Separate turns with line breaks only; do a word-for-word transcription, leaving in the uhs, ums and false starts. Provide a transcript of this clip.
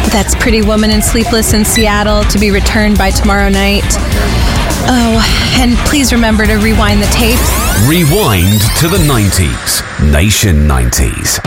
That's Pretty Woman and Sleepless in Seattle, to be returned by tomorrow night. Oh, and please remember to rewind the tapes.
Rewind to the nineties. Nation nineties.